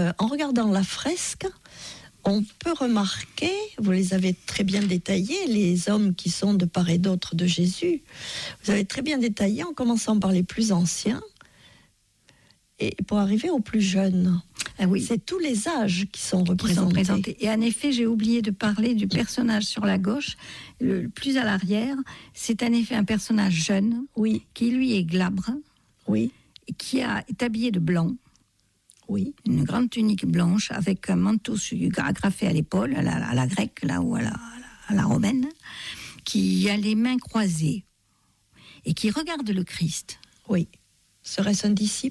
en regardant la fresque, on peut remarquer, vous les avez très bien détaillés, les hommes qui sont de part et d'autre de Jésus. Vous avez très bien détaillé en commençant par les plus anciens et pour arriver aux plus jeunes. Ah oui. C'est tous les âges qui sont représentés. Et en effet, j'ai oublié de parler du personnage sur la gauche, le plus à l'arrière. C'est en effet un personnage jeune, oui, qui lui est glabre, oui, qui est habillé de blanc. Oui. Une grande tunique blanche avec un manteau agrafé à l'épaule, à la grecque, là, ou à la romaine, qui a les mains croisées et qui regarde le Christ. Oui. Serait-ce un disciple ?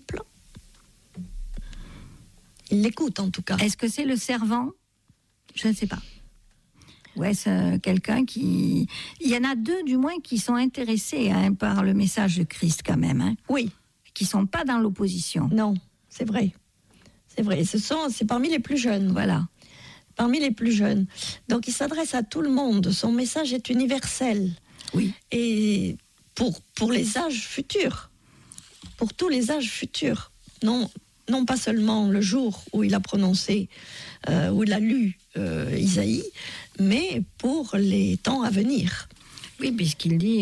Il l'écoute en tout cas. Est-ce que c'est le servant ? Je ne sais pas. Ou est-ce quelqu'un qui... Il y en a deux du moins qui sont intéressés par le message de Christ quand même. Hein, oui. Qui ne sont pas dans l'opposition. Non, c'est vrai. C'est vrai. C'est parmi les plus jeunes. Voilà. Parmi les plus jeunes. Donc il s'adresse à tout le monde. Son message est universel. Oui. Et pour les âges futurs. Pour tous les âges futurs. Non pas seulement le jour où il a prononcé, où il a lu Isaïe, mais pour les temps à venir. Oui, puisqu'il dit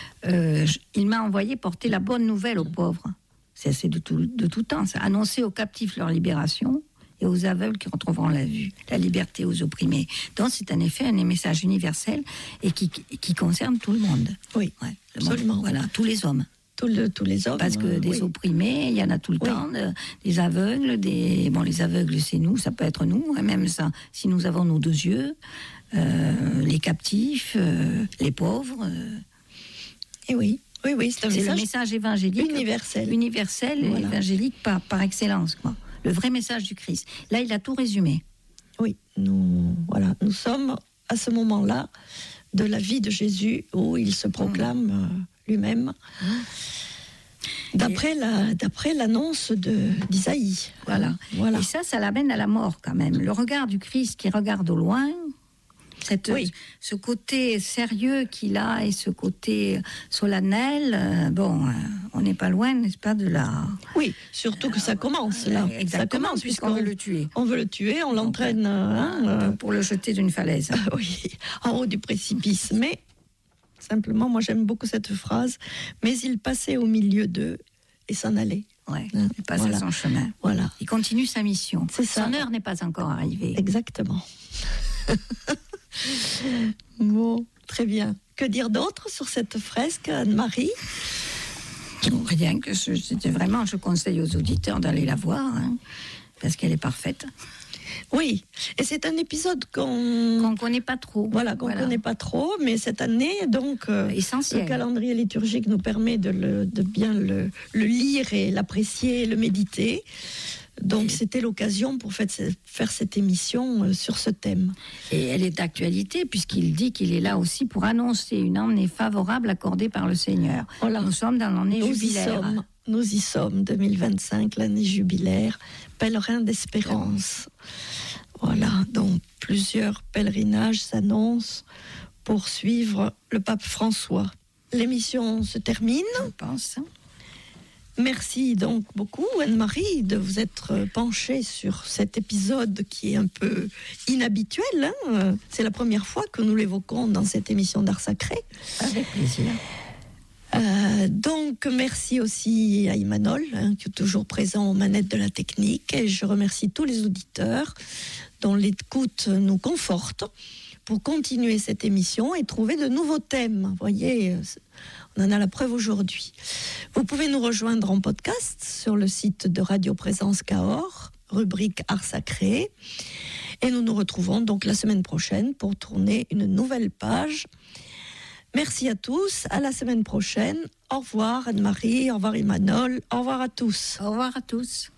il m'a envoyé porter la bonne nouvelle aux pauvres. C'est de tout temps. Ça. Annoncer aux captifs leur libération et aux aveugles qui retrouveront la vue, la liberté aux opprimés. Donc c'est en effet un message universel et qui concerne tout le monde. Oui, ouais, absolument. Monde, voilà, tous les hommes. Tous les hommes. Parce que des opprimés, il y en a tout le temps, des aveugles, les aveugles c'est nous, ça peut être nous, hein, même ça, si nous avons nos deux yeux, les captifs, les pauvres. Et oui, c'est le message évangélique universel et voilà. évangélique par excellence, quoi. Le vrai message du Christ. Là, il a tout résumé. Oui, nous sommes à ce moment-là de la vie de Jésus où il se proclame lui-même d'après l'annonce d'Isaïe. Voilà. Et ça l'amène à la mort quand même. Le regard du Christ qui regarde au loin, ce côté sérieux qu'il a et ce côté solennel, on n'est pas loin, n'est-ce pas, de la... Oui, surtout que ça commence là. Ça commence puisqu'on veut le tuer. On veut le tuer, on l'entraîne... pour le jeter d'une falaise. Oui, en haut du précipice. Mais, simplement, moi j'aime beaucoup cette phrase, mais il passait au milieu d'eux et s'en allait. Ouais, il passait son chemin. Voilà. Il continue sa mission. C'est ça. Son heure n'est pas encore arrivée. Exactement. Bon, très bien. Que dire d'autre sur cette fresque, Anne-Marie ? Rien que je conseille aux auditeurs d'aller la voir, hein, parce qu'elle est parfaite. Oui, et c'est un épisode qu'on connaît pas trop. Voilà, connaît pas trop, mais cette année, donc, essentiel. Le calendrier liturgique nous permet de bien le lire et l'apprécier, le méditer. Donc c'était l'occasion pour faire cette émission sur ce thème. Et elle est d'actualité puisqu'il dit qu'il est là aussi pour annoncer une année favorable accordée par le Seigneur. Voilà. Nous sommes dans l'année jubilaire. Nous y sommes, 2025, l'année jubilaire, pèlerin d'espérance. Voilà, donc plusieurs pèlerinages s'annoncent pour suivre le pape François. L'émission se termine. Je pense. Merci donc beaucoup, Anne-Marie, de vous être penchée sur cet épisode qui est un peu inhabituel. Hein. C'est la première fois que nous l'évoquons dans cette émission d'Art Sacré. Avec plaisir. Donc, merci aussi à Imanol, qui est toujours présent aux manettes de la technique. Et je remercie tous les auditeurs dont l'écoute nous conforte pour continuer cette émission et trouver de nouveaux thèmes. Vous voyez, on en a la preuve aujourd'hui. Vous pouvez nous rejoindre en podcast sur le site de Radio Présence Cahors, rubrique Art Sacré. Et nous nous retrouvons donc la semaine prochaine pour tourner une nouvelle page. Merci à tous, à la semaine prochaine. Au revoir Anne-Marie, au revoir Imanol, au revoir à tous. Au revoir à tous.